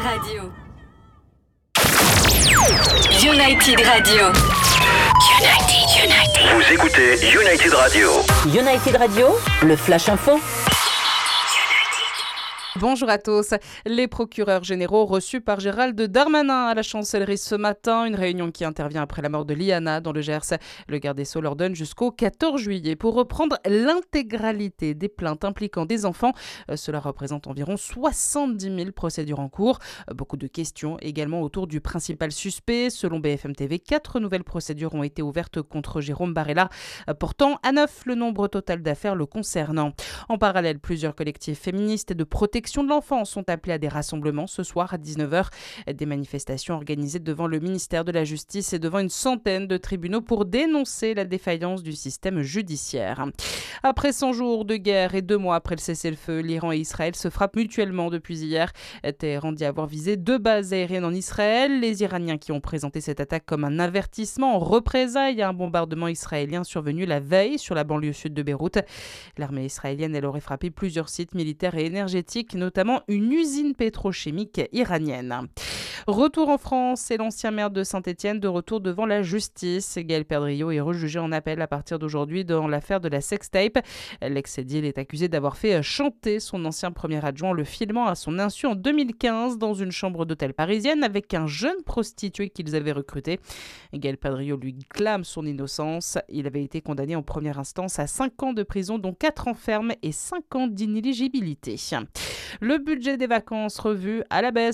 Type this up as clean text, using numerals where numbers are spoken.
Radio. United Radio. United. Vous écoutez United Radio. United Radio, le Flash Info. Bonjour à tous. Les procureurs généraux reçus par Gérald Darmanin à la chancellerie ce matin, une réunion qui intervient après la mort de Liana dans le Gers. Le garde des Sceaux leur donne jusqu'au 14 juillet pour reprendre l'intégralité des plaintes impliquant des enfants. Cela représente environ 70 000 procédures en cours. Beaucoup de questions également autour du principal suspect. Selon BFM TV, 4 nouvelles procédures ont été ouvertes contre Jérôme Barella, portant à 9 le nombre total d'affaires le concernant. En parallèle, plusieurs collectifs féministes et de protection de l'enfant sont appelés à des rassemblements ce soir à 19h. Des manifestations organisées devant le ministère de la Justice et devant une centaine de tribunaux pour dénoncer la défaillance du système judiciaire. Après 100 jours de guerre et 2 mois après le cessez-le-feu, l'Iran et Israël se frappent mutuellement depuis hier. Téhéran dit avoir visé 2 bases aériennes en Israël. Les Iraniens qui ont présenté cette attaque comme un avertissement en représailles à un bombardement israélien survenu la veille sur la banlieue sud de Beyrouth. L'armée israélienne, elle aurait frappé plusieurs sites militaires et énergétiques, notamment une usine pétrochimique iranienne. Retour en France, et l'ancien maire de Saint-Étienne de retour devant la justice. Gaël Perdriau est rejugé en appel à partir d'aujourd'hui dans l'affaire de la sextape. L'ex-édile est accusé d'avoir fait chanter son ancien premier adjoint en le filmant à son insu en 2015 dans une chambre d'hôtel parisienne avec un jeune prostitué qu'ils avaient recruté. Gaël Perdriau lui clame son innocence. Il avait été condamné en première instance à 5 ans de prison, dont 4 ans ferme et 5 ans d'inéligibilité. Le budget des vacances revu à la baisse